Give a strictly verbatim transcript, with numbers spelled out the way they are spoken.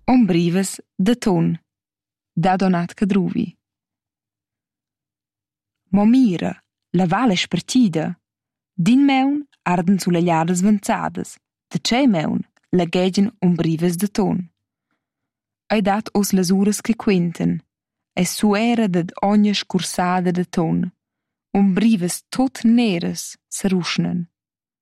Ombrivas da ton, da donat cadruvi. Mo mira, la val è spartida. Din meun arden sulle gliadas vanzadas, da tschei meun laghegian ombrivas da ton. Ei dat os las uras che quinten, e suera dad ogna scursada da ton. Ombrivas tut neras s'aruschnan.